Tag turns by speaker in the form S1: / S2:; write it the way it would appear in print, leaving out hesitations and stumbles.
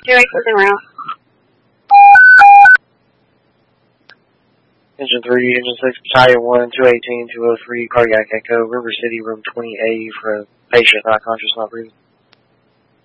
S1: 2-8 something route.
S2: Engine 3, Engine 6, Battalion 1, 218, 203, cardiac echo, River City, room 20A for a patient not conscious, not breathing.